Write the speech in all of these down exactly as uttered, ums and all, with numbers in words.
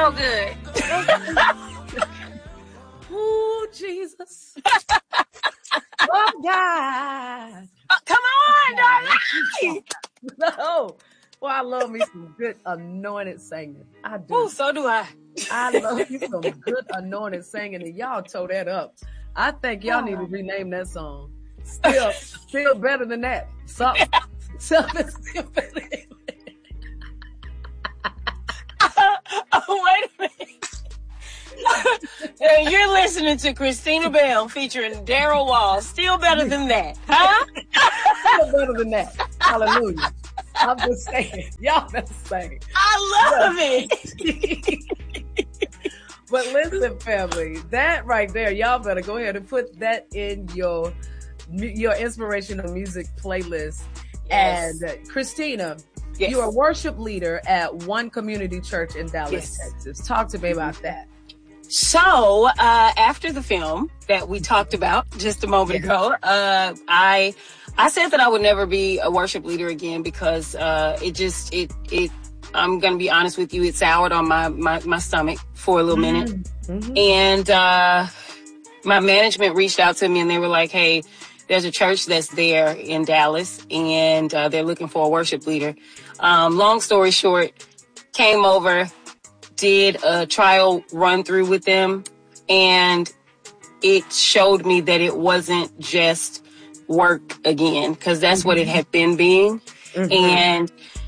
so good. Ooh, Jesus. Oh, God. Oh, come on, darling. No. Well, I love me some good anointed singing. I do. Oh, so do I. I love me some good anointed singing, and y'all tore that up. I think y'all need to rename that song. Still, still better than that. Something, something still better than that. Oh, wait a minute. Hey, you're listening to Christina Bell featuring Daryl Walls. Still better than that, huh? Still better than that. Hallelujah. I'm just saying. Y'all better say. I love it. But listen, family, that right there, y'all better go ahead and put that in your your inspirational music playlist. Yes. And uh, Christina, yes. You're a worship leader at One Community Church in Dallas, yes. Texas. Talk to me about that. So, uh, after the film that we talked about just a moment yes. ago, uh, I I said that I would never be a worship leader again because uh, it just it it. I'm going to be honest with you. It soured on my, my, my stomach for a little minute. Mm-hmm. And, uh, my management reached out to me and they were like, hey, there's a church that's there in Dallas and, uh, they're looking for a worship leader. Um, long story short, came over, did a trial run through with them, and it showed me that it wasn't just work again, because that's mm-hmm. what it had been being. Mm-hmm. And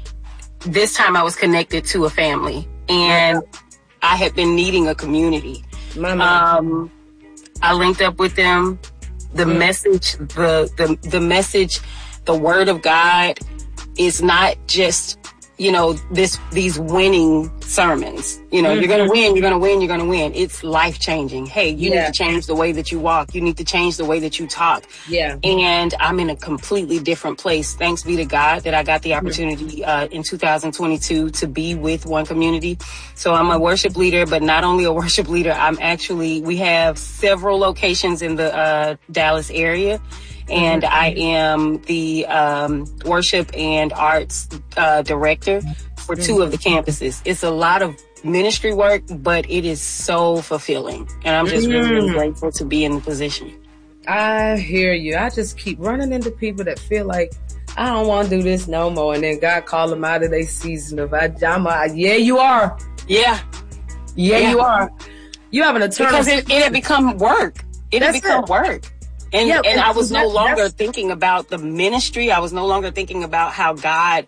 this time I was connected to a family, and I had been needing a community. Um, I linked up with them. The mm. message, the, the, the message, the word of God is not just, you know, this, these winning sermons. You know, mm-hmm. you're going to win, you're going to win, you're going to win. It's life changing. Hey, you yeah. need to change the way that you walk. You need to change the way that you talk. Yeah. And I'm in a completely different place. Thanks be to God that I got the opportunity, uh, in two thousand twenty-two to be with One Community. So I'm a worship leader, but not only a worship leader, I'm actually, we have several locations in the, uh, Dallas area. And mm-hmm. I am the um, worship and arts uh, director for two of the campuses. It's a lot of ministry work, but it is so fulfilling. And I'm just mm. really, really grateful to be in the position. I hear you. I just keep running into people that feel like, I don't want to do this no more. And then God called them out of their season of, I, I'm a, yeah, you are. Yeah. Yeah, yeah. you are. You have an eternal... Because it, it had become work. It had become it. work. And, yeah, and I was no longer thinking about the ministry. I was no longer thinking about how God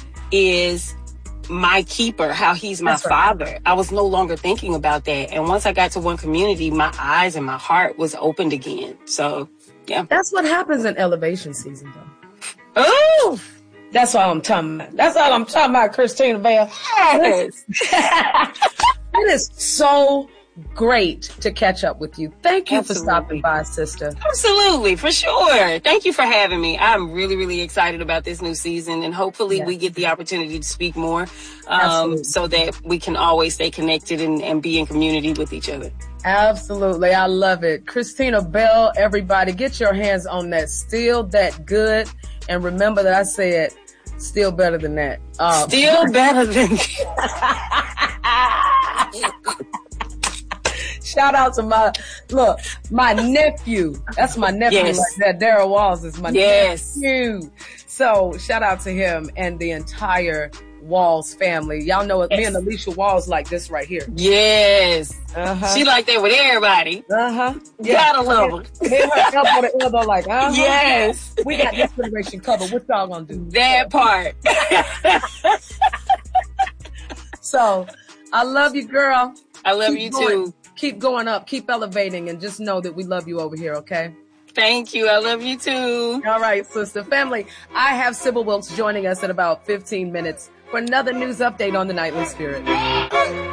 is my keeper, how he's my father. Right. I was no longer thinking about that. And once I got to One Community, my eyes and my heart was opened again. So, yeah. That's what happens in elevation season, though. Oh! That's all I'm talking about. That's all I'm talking about, Christina Bell. Yes. It is so great to catch up with you. Thank you Absolutely. for stopping by, sister. Absolutely, for sure. Thank you for having me. I'm really, really excited about this new season, and hopefully yes. we get the opportunity to speak more um, so that we can always stay connected and, and be in community with each other. Absolutely. I love it. Christina Bell, everybody, get your hands on that Still That Good. And remember that I said still better than that. Um, still better than Shout out to my, look, my nephew. That's my nephew yes. like that. Daryl Walls is my yes. nephew. So shout out to him and the entire Walls family. Y'all know it. Yes. Me and Alicia Walls like this right here. Yes. Uh-huh. She like that with everybody. Uh-huh. Yeah. Gotta love her. Hit her up on the elbow like, uh-huh. Yes. We got this generation covered. What y'all gonna do? That part. So, I love you, girl. I love Keep you going. too. Keep going up, keep elevating, and just know that we love you over here, okay? Thank you. I love you too. All right, sister. Family, I have Sybil Wilkes joining us in about fifteen minutes for another news update on the Nightly Spirit.